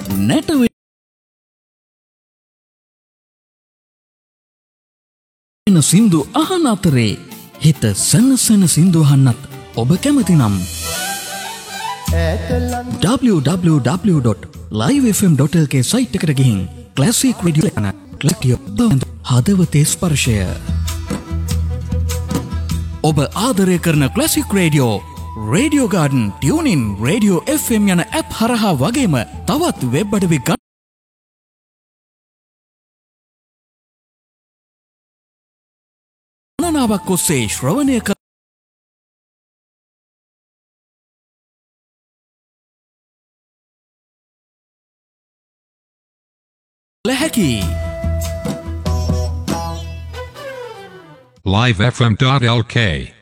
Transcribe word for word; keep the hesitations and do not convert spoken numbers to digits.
නැටවෙන සින්දු අහන අතරේ හිත සනසන සින්දු අහන්නත් ඔබ කැමති නම් w w w dot live f m dot l k site එකට ගිහින් ක්ලාසික් රේඩියෝ යන ක්ලික් හදවතේ ස්පර්ශය ඔබ ආදරය කරන classic radio radio garden tuning radio F M යන ඇප් හරහා වගේම තවත් වෙබ් අඩවි ගණනාවක් ඔස්සේ ශ්‍රවණය කර ලැහැකි live f m dot l k